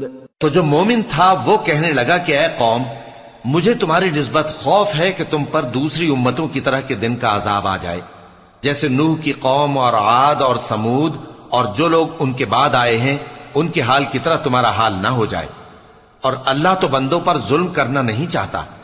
तो जो मोमिन था वो कहने लगा कि ऐ कौम, मुझे तुम्हारी निस्बत खौफ है कि तुम पर दूसरी उम्मतों की तरह के दिन का अजाब आ जाए, जैसे नूह की कौम और आद और समूद और जो लोग उनके बाद आए हैं उनके हाल की तरह तुम्हारा हाल ना हो जाए। और अल्लाह तो बंदों पर जुल्म करना नहीं चाहता।